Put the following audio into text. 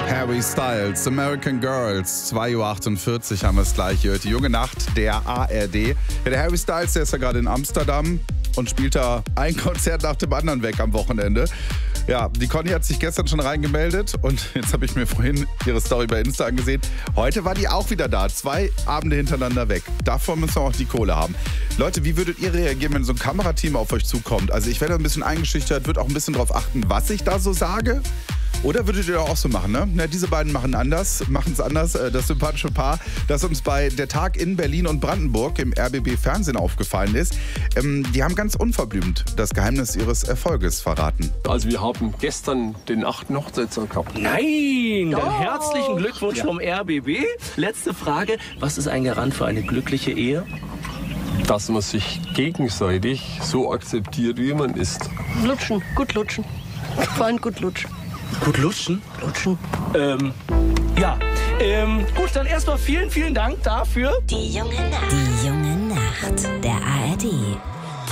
Harry Styles, American Girls, 2:48 Uhr haben wir es gleich gehört. Die junge Nacht der ARD. Ja, der Harry Styles, der ist ja gerade in Amsterdam und spielt da ein Konzert nach dem anderen weg am Wochenende. Ja, die Conny hat sich gestern schon reingemeldet und jetzt habe ich mir vorhin ihre Story bei Insta angesehen. Heute war die auch wieder da, 2 Abende hintereinander weg. Davon müssen wir auch die Kohle haben. Leute, wie würdet ihr reagieren, wenn so ein Kamerateam auf euch zukommt? Also ich werde ein bisschen eingeschüchtert, würde auch ein bisschen drauf achten, was ich da so sage. Oder würdet ihr auch so machen, ne? Na, diese beiden machen es anders, das sympathische Paar, das uns bei der Tag in Berlin und Brandenburg im RBB-Fernsehen aufgefallen ist. Die haben ganz unverblümt das Geheimnis ihres Erfolges verraten. Also wir haben gestern den 8. Hochzeitstag gehabt. Nein, dann herzlichen Glückwunsch vom RBB. Letzte Frage, was ist ein Garant für eine glückliche Ehe? Dass man sich gegenseitig so akzeptiert, wie man ist. Lutschen, gut lutschen. Vor allem gut lutschen. Gut lutschen? Lutschen. Ja. Gut, dann erstmal vielen Dank dafür. Die junge Nacht.